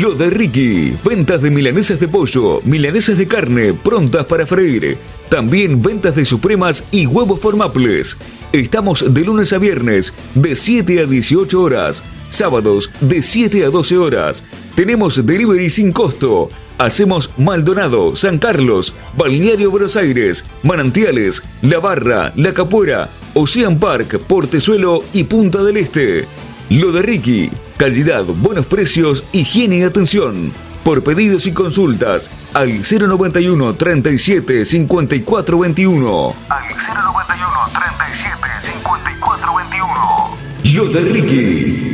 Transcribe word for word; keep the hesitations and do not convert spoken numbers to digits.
Lo de Ricky, ventas de milanesas de pollo, milanesas de carne prontas para freír. También ventas de supremas y huevos por Maples. Estamos de lunes a viernes de siete a dieciocho horas, sábados de siete a doce horas. Tenemos delivery sin costo. Hacemos Maldonado, San Carlos, Balneario Buenos Aires, Manantiales, La Barra, La Capuera, Ocean Park, Portezuelo y Punta del Este. Lo de Ricky, calidad, buenos precios, higiene y atención. Por pedidos y consultas al cero noventa y uno, treinta y siete, cincuenta y cuatro veintiuno. Al cero noventa y uno, treinta y siete, cincuenta y cuatro veintiuno. Lo de Ricky.